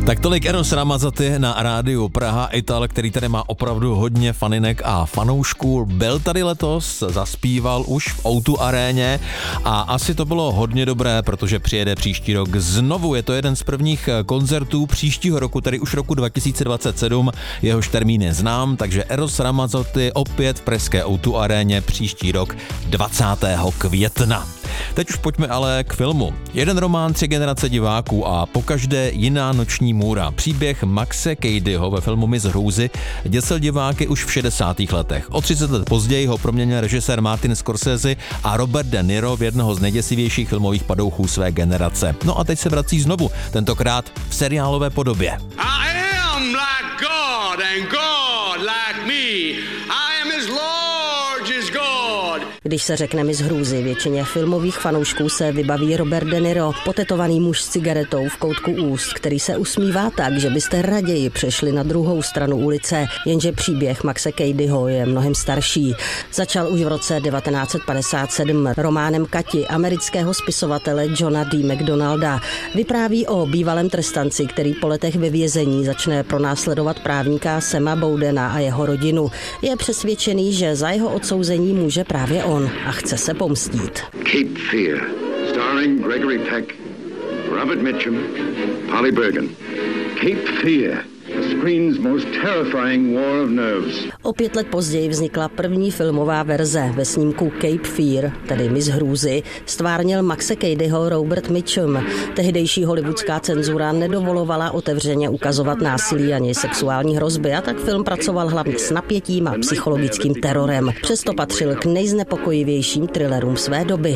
Tak tolik Eros Ramazzotti na rádiu Praha, Ital, který tady má opravdu hodně faninek a fanoušků. Byl tady letos, zaspíval už v O2 aréně a asi to bylo hodně dobré, protože přijede příští rok znovu. Je to jeden z prvních koncertů příštího roku, tedy už roku 2027. Jehož termín je znám, takže Eros Ramazzotti opět v pražské O2 aréně příští rok 20. května. Teď už pojďme ale k filmu. Jeden román, 3 generace diváků a pokaždé jiná noční můra. Příběh Maxe Cadyho ve filmu Miss Hrůzy děsil diváky už v 60. letech. O 30 let později ho proměnil režisér Martin Scorsese a Robert De Niro v jednoho z nejděsivějších filmových padouchů své generace. No a teď se vrací znovu, tentokrát v seriálové podobě. I am like God and God like me. I am as large as God. Když se řekne Miss Hrůzy, většině filmových fanoušků se vybaví Robert De Niro, potetovaný muž s cigaretou v koutku úst, který se usmívá tak, že byste raději přešli na druhou stranu ulice, jenže příběh Maxe Cadyho je mnohem starší. Začal už v roce 1957 románem Kati amerického spisovatele Johna D. McDonalda. Vypráví o bývalém trestanci, který po letech ve vězení začne pronásledovat právníka Sama Bowdena a jeho rodinu. Je přesvědčený, že za jeho odsouzení může právě on a chce se pomstít. Cape Fear, starring Gregory Peck, Robert Mitchum, Polly Bergen. Cape Fear, the screen's most terrifying war of nerves. O 5 let později vznikla první filmová verze. Ve snímku Cape Fear, tedy Miss Hrůzy, stvárnil Maxe Cadyho Robert Mitchum. Tehdejší hollywoodská cenzura nedovolovala otevřeně ukazovat násilí ani sexuální hrozby a tak film pracoval hlavně s napětím a psychologickým terorem. Přesto patřil k nejznepokojivějším thrillerům své doby.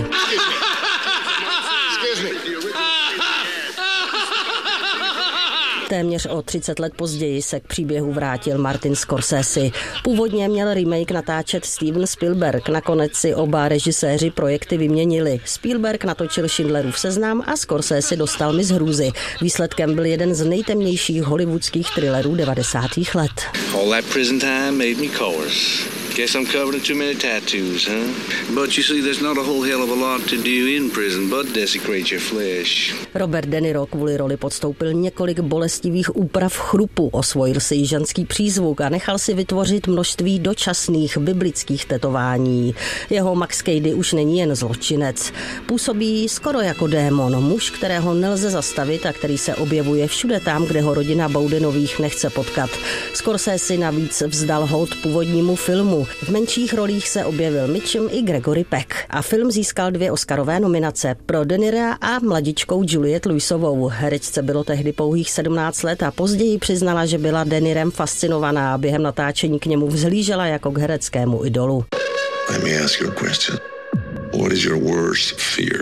Téměř o 30 let později se k příběhu vrátil Martin Scorsese. Původně měl remake natáčet Steven Spielberg, nakonec si oba režiséři projekty vyměnili. Spielberg natočil Schindlerův seznam a Scorsese dostal Miss Hrůzy. Výsledkem byl jeden z nejtemnějších hollywoodských thrillerů 90. let. All that prison time made me coarse. Guess I'm covered in too many tattoos, huh? But you see, there's not a whole hell of a lot to do in prison but desecrate your flesh. Robert De Niro kvůli roli podstoupil několik bolestivých úprav chrupu, osvojil si ženský přízvuk a nechal si vytvořit množství dočasných biblických tetování. Jeho Max Cady už není jen zločinec. Působí skoro jako démon, muž, kterého nelze zastavit a který se objevuje všude tam, kde ho rodina Bowdenových nechce potkat. Scorsese navíc vzdal hold původnímu filmu. V menších rolích se objevil Mitchum i Gregory Peck a film získal 2 Oscarové nominace pro De Nira a mladičkou Juliette Lewisovou. Herečce bylo tehdy pouhých 17 let a později přiznala, že byla De Nirem fascinovaná a během natáčení k němu vzhlížela jako k hereckému idolu. Let me ask you a question. What is your worst fear?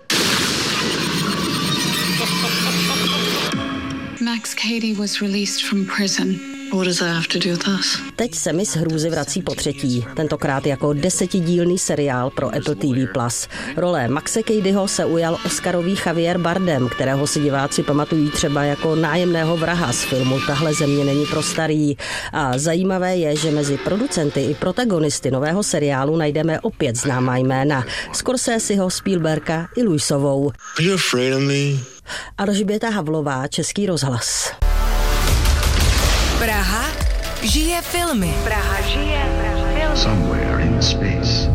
Max Cady was released from prison. What does that have to do with us? Teď se Miss Hrůzy vrací po třetí, tentokrát jako 10dílný seriál pro Apple TV+. Role Maxe Cadyho se ujal Oscarový Javier Bardem, kterého si diváci pamatují třeba jako nájemného vraha z filmu Tahle země není pro starý. A zajímavé je, že mezi producenty i protagonisty nového seriálu najdeme opět známá jména. Scorseseho, Spielberga i Lewisovou. Are you afraid of me? Alžběta Havlová, Český rozhlas. Praha žije filmy. Praha žije filmy. Somewhere in space.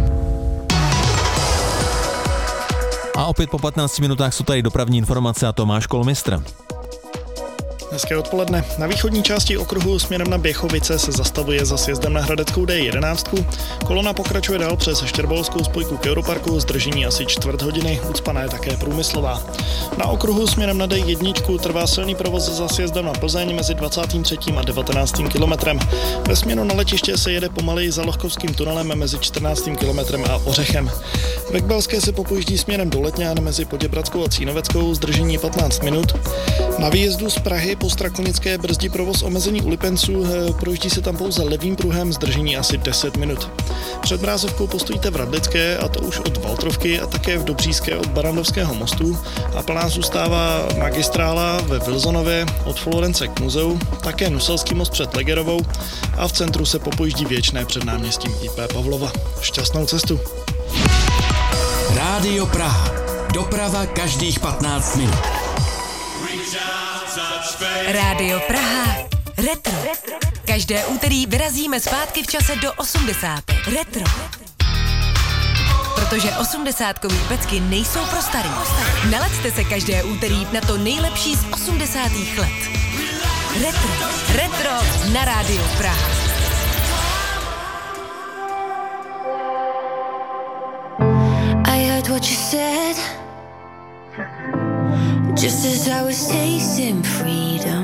A opět po 15 minutách jsou tady dopravní informace a Tomáš Kolmistr. Hezké odpoledne. Na východní části okruhu směrem na Běchovice se zastavuje za sjezdem na Hradeckou D11. Kolona pokračuje dál přes Štěrbalskou spojku k Europarku, zdržení asi čtvrt hodiny, ucpaná je také Průmyslová. Na okruhu směrem na D1 trvá silný provoz za sjezdem na Plzeň mezi 23. a 19. kilometrem. Ve směru na letiště se jede pomaleji za Lohkovským tunelem mezi 14. kilometrem a Ořechem. Ve Kbelské se popojíždí směrem do Letňan mezi Poděbradskou a Cínoveckou, zdržení 15 minut. Na výjezdu z Prahy po Strakonické brzdí provoz omezení u Lipenců, projíždí se tam pouze levým pruhem, zdržení asi 10 minut. Před Mrázovkou postojíte v Radlické, a to už od Valtrovky a také v Dobříské od Barandovského mostu, a plná zůstává magistrála ve Vilzonově od Florence k muzeu, také Nuselský most před Legerovou a v centru se popojíždí Věčné před náměstím IP Pavlova. Šťastnou cestu. Rádio Praha. Doprava každých 15 minut. Reach out. Rádio Praha. Retro. Každé úterý vyrazíme zpátky v čase do 80. Retro. Protože 80kový pecky nejsou pro starý. Nalaďte se každé úterý na to nejlepší z 80. let. Retro. Retro na Rádiu Praha. I heard what you said, just as I was tasting freedom.